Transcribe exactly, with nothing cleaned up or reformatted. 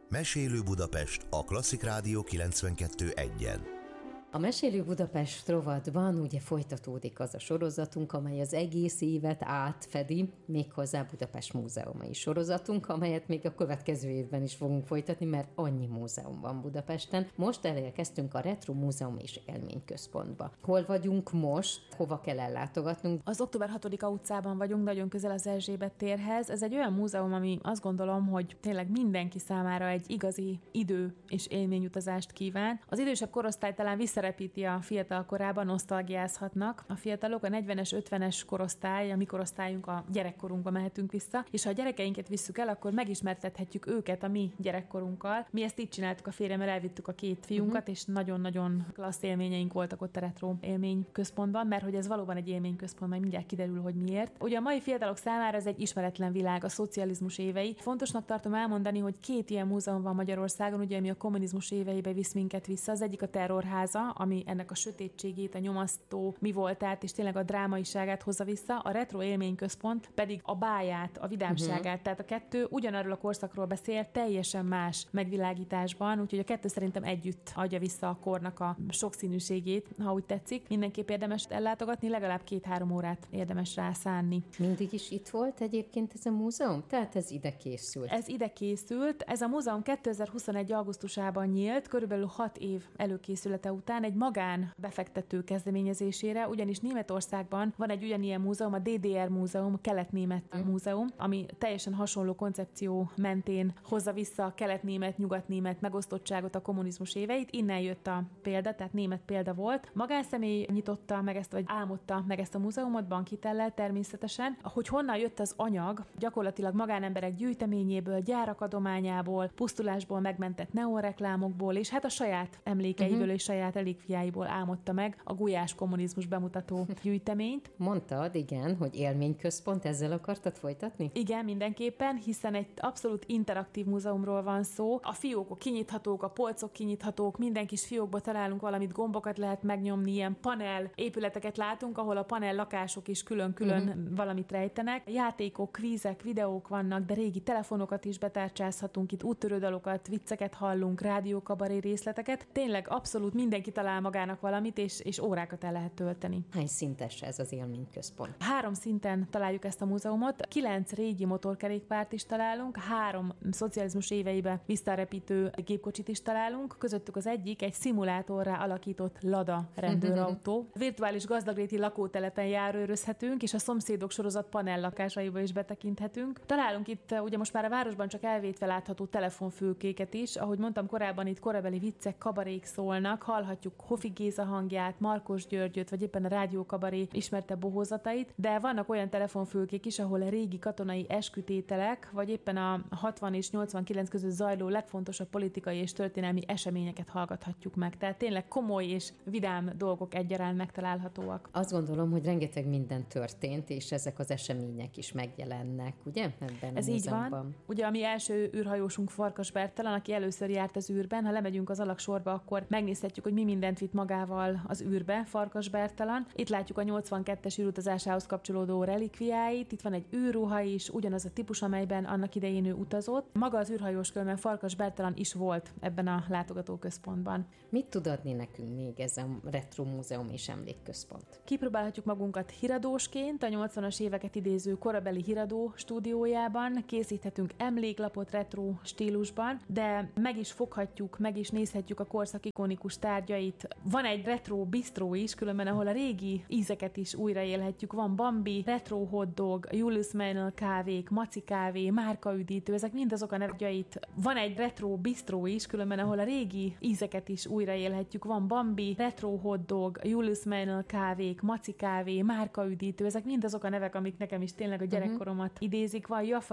Mesélő Budapest a Klasszik Rádió kilencvenkettő egyen. A Mesélő Budapest rovatban ugye folytatódik az a sorozatunk, amely az egész évet átfedi, méghozzá Budapest múzeumai sorozatunk, amelyet még a következő évben is fogunk folytatni, mert annyi múzeum van Budapesten. Most elérkeztünk a Retro Múzeum és Élményközpontba. Hol vagyunk most? Hova kell ellátogatnunk? Az október hatodika utcában vagyunk, nagyon közel az Erzsébet térhez. Ez egy olyan múzeum, ami azt gondolom, hogy tényleg mindenki számára egy igazi idő és élményutazást kíván. Az idősebb korosztály talán visszarepíti a fiatal korában, nosztalgiázhatnak. A fiatalok, a negyvenes, ötvenes korosztály, a mi korosztályunk, a gyerekkorunkba mehetünk vissza, és ha a gyerekeinket visszük el, akkor megismertethetjük őket a mi gyerekkorunkkal. Mi ezt így csináltuk a férjemmel, elvittük a két fiunkat, uh-huh. és nagyon-nagyon klassz élményeink voltak ott a Retro élményközpontban, mert hogy ez valóban egy élményközpont, majd mindjárt kiderül, hogy miért. Ugye a mai fiatalok számára ez egy ismeretlen világ, a szocializmus évei. Fontosnak tartom elmondani, hogy két ilyen múzeum van Magyarországon, ugye ami a kommunizmus éveibe visz minket vissza. Az egyik a Terrorháza, ami ennek a sötétségét, a nyomasztó mi voltát, és tényleg a drámaiságát hozza vissza. A Retro élményközpont pedig a báját, a vidámságát. Uh-huh. Tehát a kettő ugyanarról a korszakról beszél, teljesen más megvilágításban, úgyhogy a kettő szerintem együtt adja vissza a kornak a sokszínűségét, ha úgy tetszik. Mindenképp érdemes ellátogatni, legalább két-három órát érdemes rá szánni. Mindig is itt volt egyébként ez a múzeum? Tehát ez ide készült? Ez ide készült. Ez a múzeum kétezer-huszonegy augusztusában nyílt, körülbelül hat év előkészülete után egy magán befektető kezdeményezésére, ugyanis Németországban van egy ugyanilyen múzeum, a dé dé er múzeum, a kelet-német mm. múzeum, ami teljesen hasonló koncepció mentén hozza vissza a kelet-német, nyugat-német megosztottságot, a kommunizmus éveit. Innen jött a példa, tehát német példa volt. Magánszemély nyitotta meg ezt, vagy álmodta meg ezt a múzeumot, bankhitellel természetesen. Hogy honnan jött az anyag, gyakorlatilag magánemberek gyűjteményéből, gyárak adományából, pusztulásból megmentett neonreklámokból, és hát a saját emlékeiből uh-huh. és saját relikviáiból álmodta meg a gulyás kommunizmus bemutató gyűjteményt. Mondtad, igen, hogy élményközpont, ezzel akartad folytatni? Igen, mindenképpen, hiszen egy abszolút interaktív múzeumról van szó. A fiókok kinyithatók, a polcok kinyithatók, minden kis fiókba találunk valamit, gombokat lehet megnyomni, ilyen panel épületeket látunk, ahol a panel lakások is külön-külön uh-huh. valamit rejtenek. Játékok, kvízek, videók vannak, de régi telefonokat is betárcsázhatunk, itt úttörődalokat, vicceket hallunk, rádiókabaré részleteket. Tényleg abszolút mindenki talál magának valamit, és, és órákat el lehet tölteni. Hány szintes ez az élményközpont? Három szinten találjuk ezt a múzeumot. Kilenc régi motorkerékpárt is találunk, három szocializmus éveibe visszarepítő gépkocsit is találunk. Közöttük az egyik egy szimulátorrá alakított Lada rendőrautó. Virtuális gazdagréti lakótelepen járőrözhetünk, és a szomszédok sorozat panellakásaiba is betekinthetünk. Találunk itt ugye most már a városban csak elvétve látható telefonfülkéket is. Ahogy mondtam korábban, itt korabeli viccek, kabarék szólnak, hallhatjuk Hofi Géza hangját, Markos Györgyöt, vagy éppen a rádiókabaré ismertebb bohózatait, de vannak olyan telefonfülkék is, ahol a régi katonai eskütételek, vagy éppen a hatvan és nyolcvankilenc között zajló legfontosabb politikai és történelmi eseményeket hallgathatjuk meg. Tehát tényleg komoly és vidám dolgok egyaránt megtalálhatóak. Azt gondolom, hogy rengeteg minden történt, és ezek az események is megjelennek, ugye? Ebben Ez a így van. Ugye a mi első űrhajósunk Farkas Bertalan, aki először járt az űrben, ha lemegyünk az alagsorba, akkor megnézhetjük, hogy mi mindent vitt magával az űrbe Farkas Bertalan. Itt látjuk a nyolcvankettes űrutazásához kapcsolódó relikviáit, itt van egy űrruha is, ugyanaz a típus, amelyben annak idején ő utazott. Maga az űrhajós különben Farkas Bertalan is volt ebben a látogatóközpontban. Mit tud adni nekünk még ez a Retro Múzeum és Emlékközpont? Kipróbálhatjuk magunkat híradósként, a nyolcvanas éveket idéző korabeli híradó stúdiójában, készíthetünk emléklapot retro stílusban, de meg is foghatjuk, meg is nézhetjük a korszak ikonikus tárgyait. Van egy retro bistró is, különben ahol a régi ízeket is újraélhetjük. Van Bambi, retro hotdog, Julius Meinl kávék, Maci kávé, márkaüdítő, ezek mind azok a neveit. Van egy retro bistró is, különben ahol a régi ízeket is újraélhetjük. Van Bambi, retro hotdog, Julius Meinl kávék, Maci kávé, márkaüdítő, ezek mind azok a nevek, amik nekem is tényleg a gyerekkoromat idézik. Van Jaffa